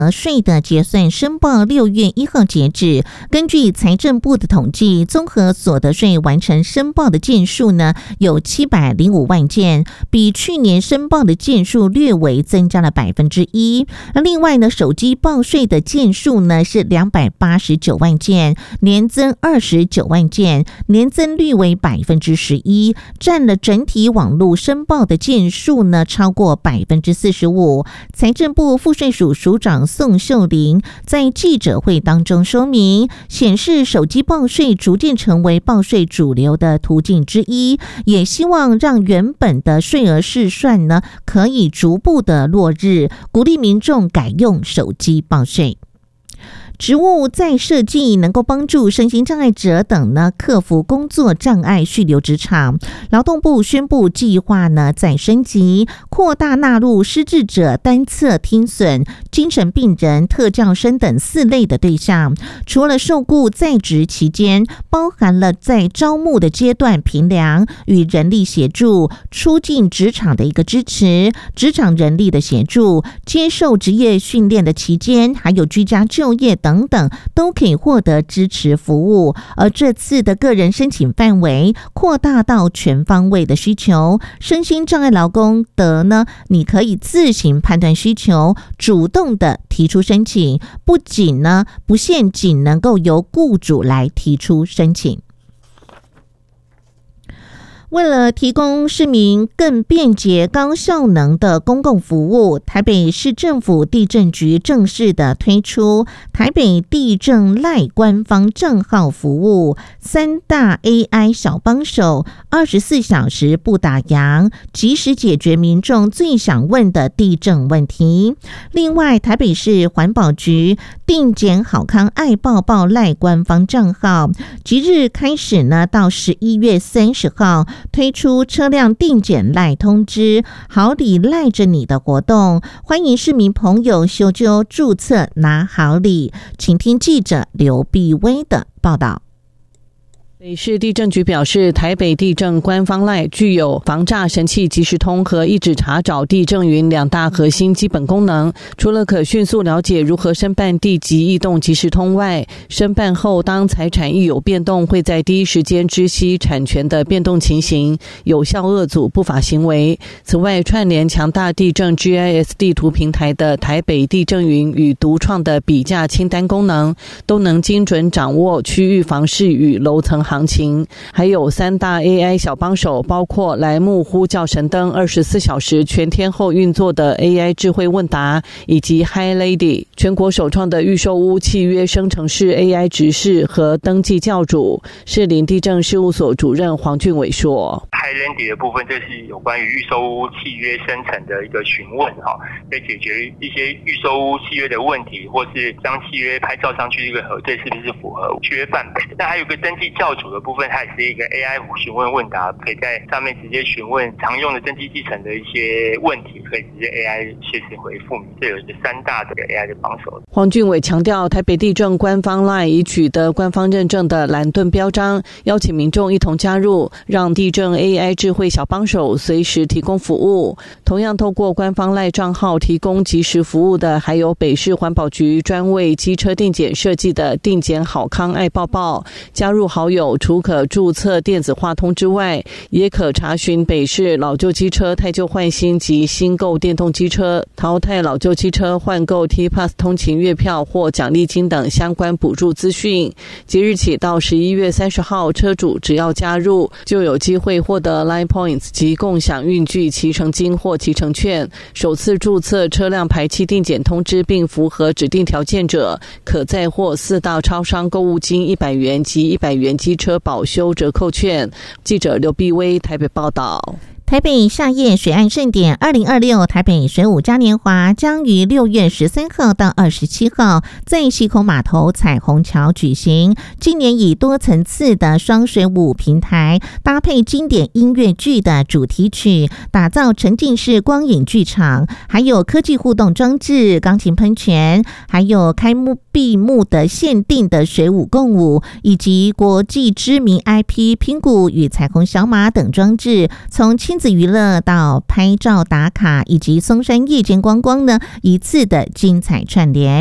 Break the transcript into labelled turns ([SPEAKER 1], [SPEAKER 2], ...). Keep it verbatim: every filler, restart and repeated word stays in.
[SPEAKER 1] 税的结算申报六月一号截止，根据财政部的统计，综合所得税完成申报的件数呢有七百零五万件，比去年申报的件数略微增加了百分之一。另外呢，手机报税的件数呢是两百八十九万件，年增二十九万件，年增率为百分之十一，占了整体网络申报的件数呢超过百分之四十五。财政部赋税署署长宋秀玲在记者会当中说明，显示手机报税逐渐成为报税主流的途径之一，也希望让原本的税额试算呢可以逐步的落日，鼓励民众改用手机报税。职务再设计能够帮助身心障碍者等呢克服工作障碍，续留职场。劳动部宣布计划呢再升级，扩大纳入失智者、单侧听损、精神病人、特教生等四类的对象。除了受雇在职期间，包含了在招募的阶段评量与人力协助、出进职场的一个支持、职场人力的协助、接受职业训练的期间，还有居家就业等等等都可以获得支持服务。而这次的个人申请范围扩大到全方位的需求，身心障碍劳工的呢，你可以自行判断需求，主动的提出申请，不仅呢不限仅能够由雇主来提出申请。为了提供市民更便捷高效能的公共服务，台北市政府地政局正式的推出台北地政赖官方账号服务，三大 A I 小帮手，二十四小时不打烊，及时解决民众最想问的地政问题。另外，台北市环保局定检好康爱抱抱赖官方账号，即日开始呢，到十一月三十号。推出车辆定检赖通知，好礼赖着你的活动，欢迎市民朋友修纠注册拿好礼。请听记者刘碧薇的报道。
[SPEAKER 2] 北市地政局表示，台北地政官方 LINE 具有防诈神器即时通和一指查找地政云两大核心基本功能。除了可迅速了解如何申办地籍异动即时通外，申办后当财产一有变动，会在第一时间知悉产权的变动情形，有效遏阻不法行为。此外，串联强大地政 G I S 地图平台的台北地政云与独创的比价清单功能，都能精准掌握区域房市与楼层行情。还有三大 A I 小帮手，包括莱木呼叫神灯二十四小时全天候运作的 A I 智慧问答，以及 Hi Lady 全国首创的预售屋契约生成式 A I 执事和登记教主。士林地政事务所主任黄俊伟说，
[SPEAKER 3] Hi Lady 的部分，这是有关于预售屋契约生成的一个询问，可以解决一些预售屋契约的问题，或是将契约拍照上去一个核对是不是符合契约范本。那还有一个登记教主的部分，它也是一个 A I 询问问答，可以在上面直接询问常用的登记继承的一些问题，可以直接 A I 随时回复你。这有一个三大的 A I 的帮手。
[SPEAKER 2] 黄俊伟强调，台北地政官方 LINE 已取得官方认证的蓝盾标章，邀请民众一同加入，让地政 A I 智慧小帮手随时提供服务。同样透过官方 LINE 账号提供即时服务的，还有北市环保局专为机车定检设计的定检好康爱抱抱。加入好友除可注册电子化通知外，也可查询北市老旧机车汰旧换新及新购电动机车、淘汰老旧机车换购 T-Pass 通勤月票或奖励金等相关补助资讯。即日起到十一月三十号，车主只要加入，就有机会获得 Line Points 及共享运具骑乘金或骑乘券。首次注册车辆排气定检通知并符合指定条件者，可再获四大超商购物金一百元及一百元机车保修折扣券。记者刘碧薇台北报道。
[SPEAKER 1] 台北夏夜水岸盛典二零二六台北水舞嘉年华将于六月十三号到二十七号在溪口码头彩虹桥举行。今年以多层次的双水舞平台搭配经典音乐剧的主题曲，打造沉浸式光影剧场，还有科技互动装置、钢琴喷泉，还有开幕闭幕的限定的水舞共舞，以及国际知名 I P 拼鼓与彩虹小马等装置，从亲子娱乐到拍照打卡以及松山夜间观光呢，一次的精彩串联。